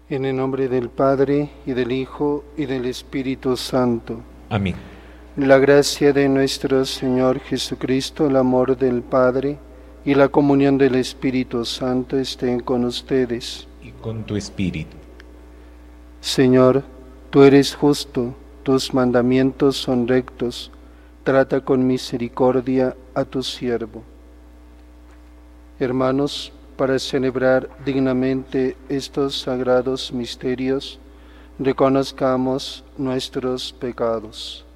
En el nombre del Padre, y del Hijo, y del Espíritu Santo. Amén. La gracia de nuestro Señor Jesucristo, el amor del Padre, y la comunión del Espíritu Santo estén con ustedes. Y con tu espíritu. Señor, tú eres justo, tus mandamientos son rectos. Trata con misericordia a tu siervo. Hermanos, para celebrar dignamente estos sagrados misterios, reconozcamos nuestros pecados.